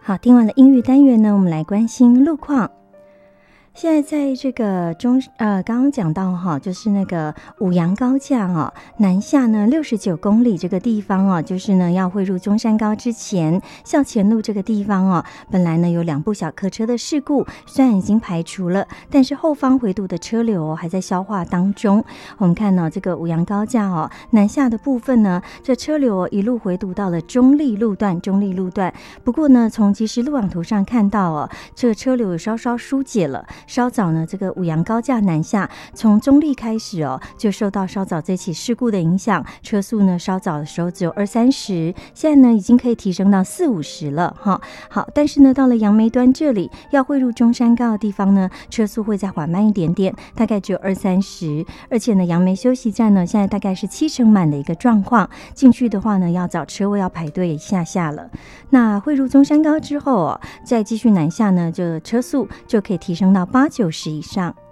好，听完了音乐单元呢，我们来关心路况。现在在这个刚刚讲到哈，就是那个五杨高架哦，南下呢69公里这个地方哦，就是呢要汇入中山高之前，校前路这个地方哦，本来呢有2部小客车的事故，虽然已经排除了，但是后方回堵的车流哦还在消化当中。我们看到这个五杨高架哦，南下的部分呢，这车流哦一路回堵到了中立路段。不过呢，从即时路网图上看到哦，这个车流有稍稍疏解了。稍早呢，这个五杨高架南下，从中立开始哦，就受到稍早这起事故的影响，车速呢稍早的时候只有20-30，现在呢已经可以提升到40-50了哈。好，但是呢到了杨梅端这里要汇入中山高的地方呢，车速会再缓慢一点点，大概只有20-30，而且呢杨梅休息站呢现在大概是70%满的一个状况，进去的话呢要找车位要排队一下了。那汇入中山高之后哦，再继续南下呢，这车速就可以提升到80-90以上。